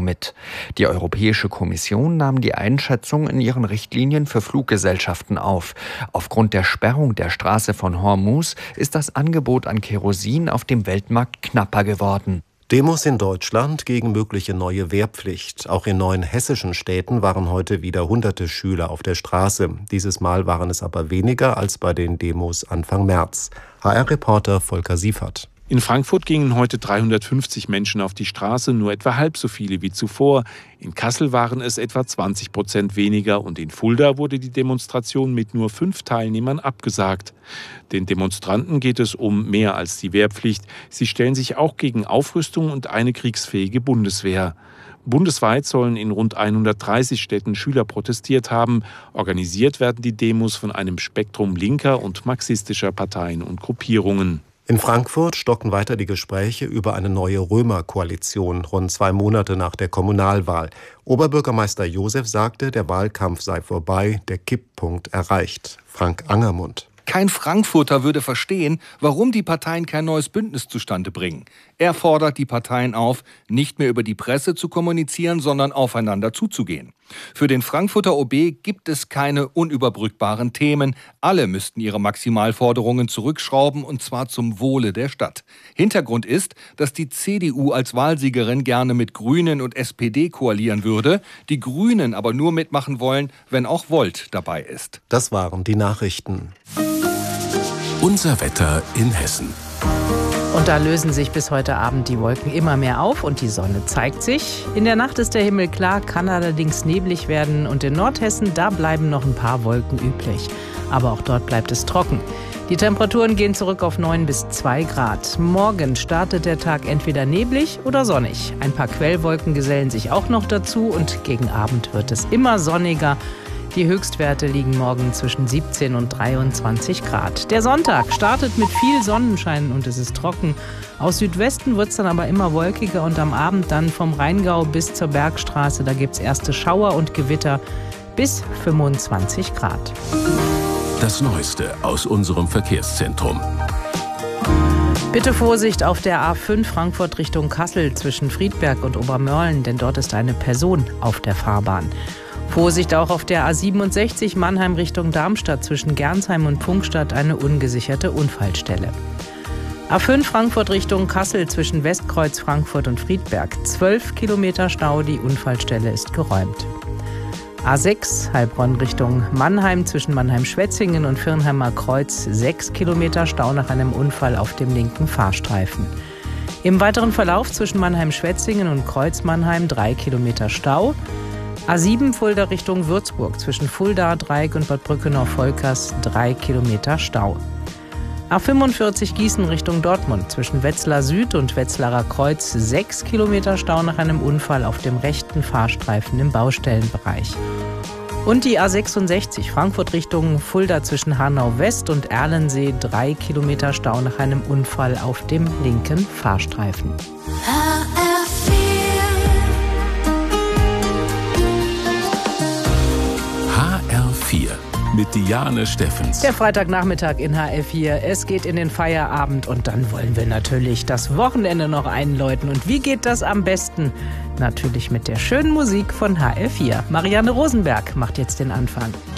mit. Die Europäische Kommission nahm die Einschätzung in ihren Richtlinien für Fluggesellschaften auf. Aufgrund der Sperrung der Straße von Hormuz ist das Angebot an Kerosin auf dem Weltmarkt knapper geworden. Demos in Deutschland gegen mögliche neue Wehrpflicht. Auch in 9 hessischen Städten waren heute wieder hunderte Schüler auf der Straße. Dieses Mal waren es aber weniger als bei den Demos Anfang März. HR-Reporter Volker Siefert. In Frankfurt gingen heute 350 Menschen auf die Straße, nur etwa halb so viele wie zuvor. In Kassel waren es etwa 20% weniger und in Fulda wurde die Demonstration mit nur 5 Teilnehmern abgesagt. Den Demonstranten geht es um mehr als die Wehrpflicht. Sie stellen sich auch gegen Aufrüstung und eine kriegsfähige Bundeswehr. Bundesweit sollen in rund 130 Städten Schüler protestiert haben. Organisiert werden die Demos von einem Spektrum linker und marxistischer Parteien und Gruppierungen. In Frankfurt stocken weiter die Gespräche über eine neue Römer-Koalition, rund 2 Monate nach der Kommunalwahl. Oberbürgermeister Josef sagte, der Wahlkampf sei vorbei, der Kipppunkt erreicht. Frank Angermund. Kein Frankfurter würde verstehen, warum die Parteien kein neues Bündnis zustande bringen. Er fordert die Parteien auf, nicht mehr über die Presse zu kommunizieren, sondern aufeinander zuzugehen. Für den Frankfurter OB gibt es keine unüberbrückbaren Themen. Alle müssten ihre Maximalforderungen zurückschrauben, und zwar zum Wohle der Stadt. Hintergrund ist, dass die CDU als Wahlsiegerin gerne mit Grünen und SPD koalieren würde, die Grünen aber nur mitmachen wollen, wenn auch Volt dabei ist. Das waren die Nachrichten. Unser Wetter in Hessen. Und da lösen sich bis heute Abend die Wolken immer mehr auf und die Sonne zeigt sich. In der Nacht ist der Himmel klar, kann allerdings neblig werden. Und in Nordhessen, da bleiben noch ein paar Wolken übrig. Aber auch dort bleibt es trocken. Die Temperaturen gehen zurück auf 9 bis 2 Grad. Morgen startet der Tag entweder neblig oder sonnig. Ein paar Quellwolken gesellen sich auch noch dazu und gegen Abend wird es immer sonniger. Die Höchstwerte liegen morgen zwischen 17 und 23 Grad. Der Sonntag startet mit viel Sonnenschein und es ist trocken. Aus Südwesten wird es dann aber immer wolkiger und am Abend dann vom Rheingau bis zur Bergstraße, da gibt es erste Schauer und Gewitter bis 25 Grad. Das Neueste aus unserem Verkehrszentrum. Bitte Vorsicht auf der A5 Frankfurt Richtung Kassel zwischen Friedberg und Obermörlen, denn dort ist eine Person auf der Fahrbahn. Vorsicht auch auf der A67 Mannheim Richtung Darmstadt zwischen Gernsheim und Pfungstadt, eine ungesicherte Unfallstelle. A5 Frankfurt Richtung Kassel zwischen Westkreuz, Frankfurt und Friedberg. 12 Kilometer Stau, die Unfallstelle ist geräumt. A6 Heilbronn Richtung Mannheim zwischen Mannheim-Schwetzingen und Firnheimer Kreuz. 6 Kilometer Stau nach einem Unfall auf dem linken Fahrstreifen. Im weiteren Verlauf zwischen Mannheim-Schwetzingen und Kreuz-Mannheim 3 Kilometer Stau. A7 Fulda Richtung Würzburg zwischen Fulda, Dreieck und Bad Brückenau-Volkers 3 Kilometer Stau. A45 Gießen Richtung Dortmund zwischen Wetzlar Süd und Wetzlarer Kreuz 6 Kilometer Stau nach einem Unfall auf dem rechten Fahrstreifen im Baustellenbereich. Und die A66 Frankfurt Richtung Fulda zwischen Hanau West und Erlensee 3 Kilometer Stau nach einem Unfall auf dem linken Fahrstreifen. HR4 mit Diane Steffens. Der Freitagnachmittag in HR4. Es geht in den Feierabend und dann wollen wir natürlich das Wochenende noch einläuten. Und wie geht das am besten? Natürlich mit der schönen Musik von HR4. Marianne Rosenberg macht jetzt den Anfang.